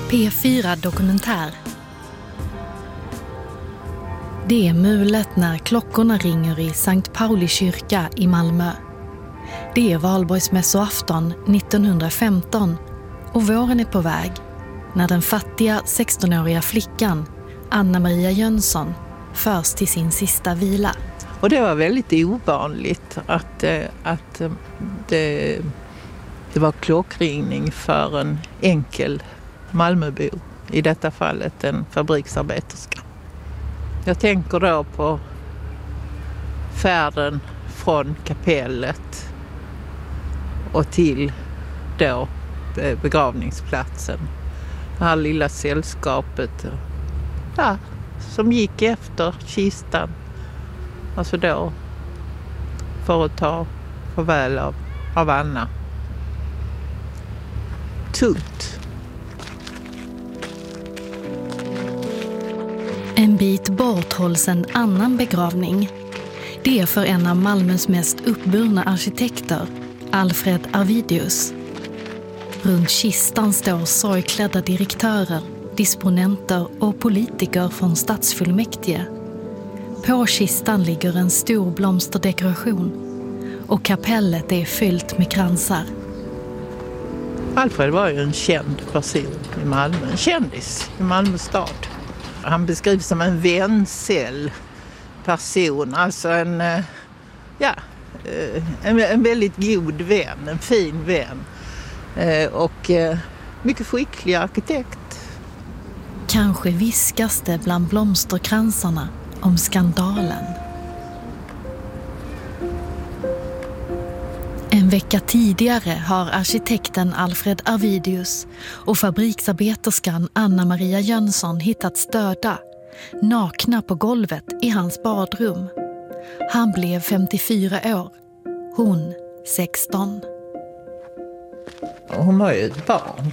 P4 Dokumentär. Det är mulet när klockorna ringer i Sankt Pauli kyrka i Malmö. Det är valborgsmässoafton 1915 och våren är på väg när den fattiga 16-åriga flickan Anna-Maria Jönsson förs till sin sista vila. Och det var väldigt ovanligt att det var klockringning för en enkel Malmöbo, i detta fallet en fabriksarbeterska. Jag tänker då på färden från kapellet och till då begravningsplatsen. Det här lilla sällskapet som gick efter kistan. Alltså då för att ta farväl av Anna. Tungt. En bit bort hålls en annan begravning. Det är för en av Malmös mest uppburna arkitekter, Alfred Arvidius. Runt kistan står sorgklädda direktörer, disponenter och politiker från stadsfullmäktige. På kistan ligger en stor blomsterdekoration och kapellet är fyllt med kransar. Alfred var ju en känd person i Malmö, en kändis i Malmö stad. Han beskrivs som en vänsel person, alltså en väldigt god vän, en fin vän och mycket skicklig arkitekt. Kanske viskas det bland blomsterkransarna om skandalen. En vecka tidigare har arkitekten Alfred Arvidius och fabriksarbeterskan Anna-Maria Jönsson hittats döda, nakna på golvet i hans badrum. Han blev 54 år, hon 16. Hon var ju ett barn.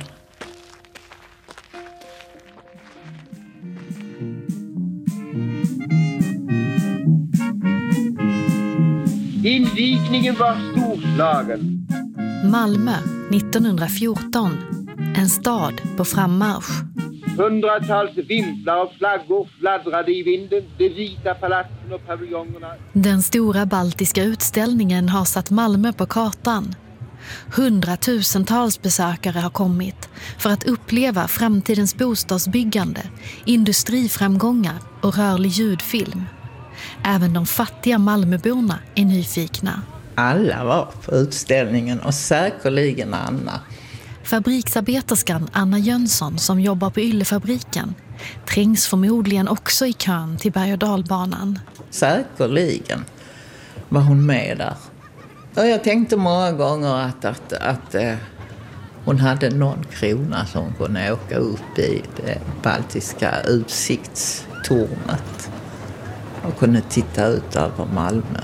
Invigningen var storslagen. Malmö 1914. En stad på frammarsch. Hundratals vimplar och flaggor fladdrade i vinden. De vita palatsen och paviljongerna. Den stora baltiska utställningen har satt Malmö på kartan. 100,000-tals besökare har kommit för att uppleva framtidens bostadsbyggande, industriframgångar och rörlig ljudfilm. Även de fattiga Malmöborna är nyfikna. Alla var på utställningen och säkerligen Anna. Fabriksarbeterskan Anna Jönsson som jobbar på Yllefabriken trängs förmodligen också i kön till berg- och dalbanan. Säkerligen var hon med där. Och jag tänkte många gånger att hon hade någon krona som hon kunde åka upp i det baltiska utsiktstornet och kunde titta ut över Malmö.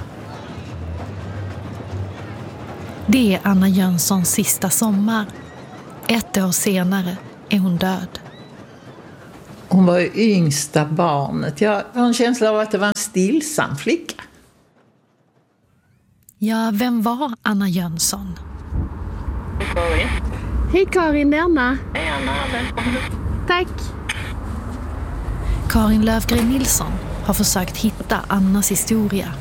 Det är Anna Jönssons sista sommar. 1 år senare är hon död. Hon var ju yngsta barnet. Jag har en känsla av att det var en stillsam flicka. Ja, vem var Anna Jönsson? Karin. Hej Karin, det är Anna. Hej Anna, välkommen. Tack. Karin Lövgren Nilsson har försökt hitta Annas historia.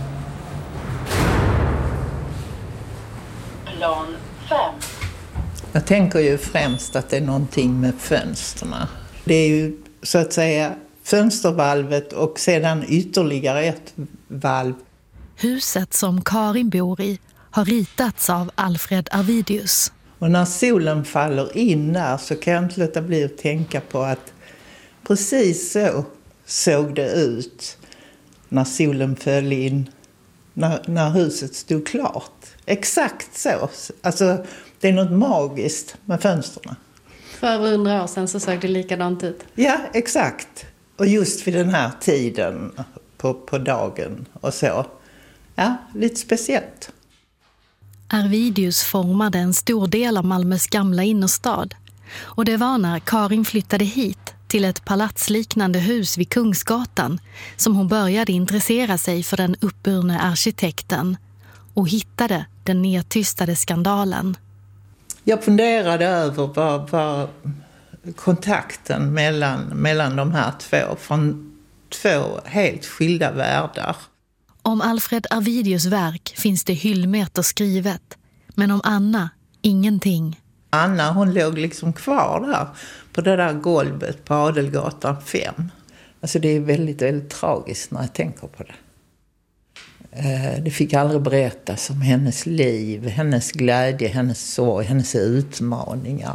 Plan 5. Jag tänker ju främst att det är någonting med fönsterna. Det är ju så att säga fönstervalvet och sedan ytterligare ett valv. Huset som Karin bor i har ritats av Alfred Arvidius. Och när solen faller in där så kan jag inte låta bli att tänka på att precis så såg det ut när solen föll in, när huset stod klart. Exakt så. Alltså det är något magiskt med fönsterna. För 100 år sedan så såg det likadant ut. Ja, exakt. Och just vid den här tiden på dagen och så. Ja, lite speciellt. Arvidius formade en stor del av Malmös gamla innerstad. Och det var när Karin flyttade hit till ett palatsliknande hus vid Kungsgatan som hon började intressera sig för den uppburne arkitekten och hittade den nedtystade skandalen. Jag funderade över kontakten mellan de här två från två helt skilda världar. Om Alfred Arvidius verk finns det hyllmeter skrivet, men om Anna ingenting. Anna, hon låg liksom kvar där på det där golvet på Adelgatan 5. Alltså det är väldigt, väldigt tragiskt när jag tänker på det. Det fick aldrig berättas om hennes liv, hennes glädje, hennes sorg, hennes utmaningar.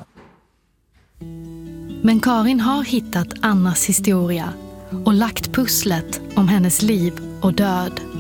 Men Karin har hittat Annas historia och lagt pusslet om hennes liv och död.